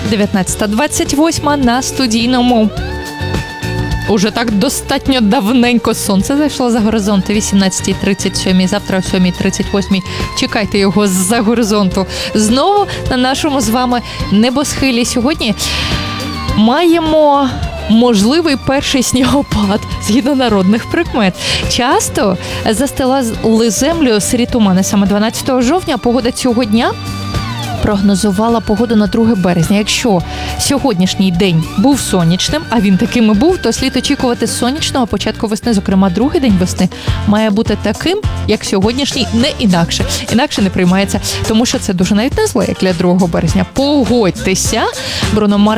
19:28 на студійному. Уже так достатньо давненько сонце зайшло за горизонт. 18:37, завтра о 7:38. Чекайте його з-за горизонту. Знову на нашому з вами небосхилі. Сьогодні маємо можливий перший снігопад, згідно народних прикмет. Часто застилали землю сирі тумани. Саме 12 жовтня погода цього дня прогнозувала погоду на 2 березня. Якщо сьогоднішній день був сонячним, а він таким і був, то слід очікувати сонячного початку весни. Зокрема, другий день весни має бути таким, як сьогоднішній, не інакше. Інакше не приймається, тому що це дуже навіть не зле, як для 2 березня. Погодьтеся, Бруно Марс